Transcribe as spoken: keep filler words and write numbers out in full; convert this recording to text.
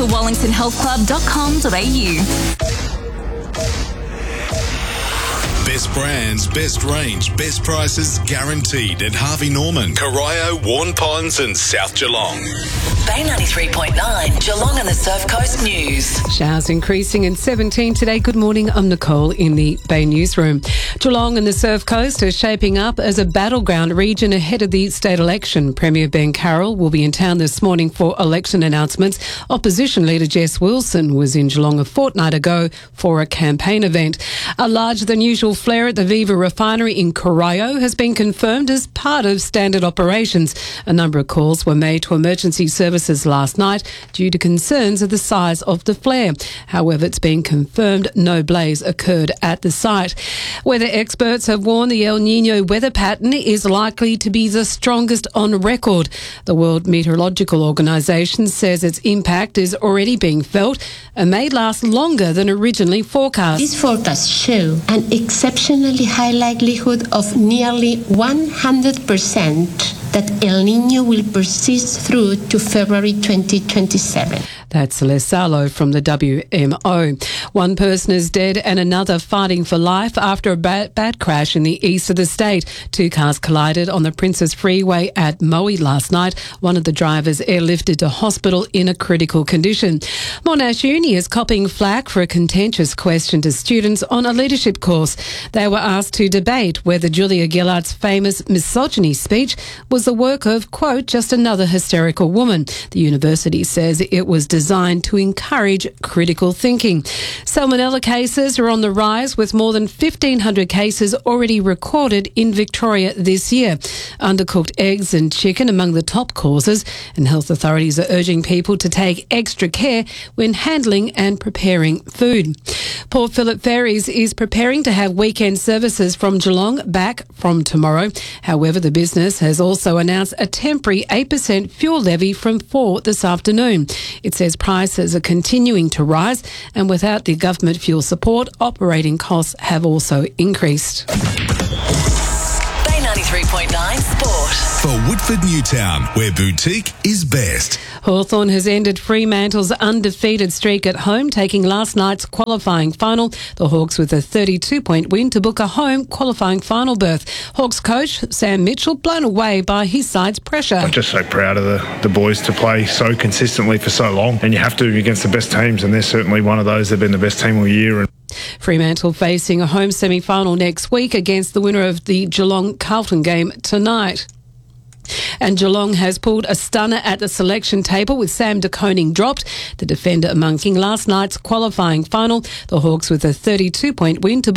to wallington health club dot com dot a u. Best brands, best range, best prices guaranteed at Harvey Norman, Corio, Warn Ponds and South Geelong. Bay ninety-three point nine, Geelong and the Surf Coast News. Showers increasing in seventeen today. Good morning, I'm Nicole in the Bay Newsroom. Geelong and the Surf Coast are shaping up as a battleground region ahead of the state election. Premier Ben Carroll will be in town this morning for election announcements. Opposition leader Jess Wilson was in Geelong a fortnight ago for a campaign event. A larger than usual flare at the Viva refinery in Corio has been confirmed as part of standard operations. A number of calls were made to emergency services last night due to concerns of the size of the flare. However, it's been confirmed no blaze occurred at the site. Weather experts have warned the El Nino weather pattern is likely to be the strongest on record. The World Meteorological Organization says its impact is already being felt and may last longer than originally forecast. These forecasts show an exceptionally high likelihood of nearly one hundred percent that El Nino will persist through to February twenty twenty-seven. That's Celeste Salo from the W M O. One person is dead and another fighting for life after a bad, bad crash in the east of the state. Two cars collided on the Princess Freeway at Moe last night. One of the drivers airlifted to hospital in a critical condition. Monash Uni is copping flack for a contentious question to students on a leadership course. They were asked to debate whether Julia Gillard's famous misogyny speech was the work of, quote, just another hysterical woman. The university says it was designed to encourage critical thinking. Salmonella cases are on the rise, with more than fifteen hundred cases already recorded in Victoria this year. Undercooked eggs and chicken among the top causes, and health authorities are urging people to take extra care when handling and preparing food. Port Phillip Ferries is preparing to have weekend services from Geelong back from tomorrow. However, the business has also announced a temporary eight percent fuel levy from four this afternoon. It says prices are continuing to rise, and without the government fuel support, operating costs have also increased. Bay ninety-three point nine Sport. For Woodford Newtown, where boutique is best. Hawthorn has ended Fremantle's undefeated streak at home, taking last night's qualifying final. The Hawks with a thirty-two point win to book a home qualifying final berth. Hawks coach Sam Mitchell blown away by his side's pressure. I'm just so proud of the, the boys to play so consistently for so long, and you have to against the best teams, and they're certainly one of those. They've been the best team all year. And Fremantle facing a home semi-final next week against the winner of the Geelong-Carlton game tonight. And Geelong has pulled a stunner at the selection table with Sam De Koning dropped, the defender among King last night's qualifying final. The Hawks with a thirty-two point win to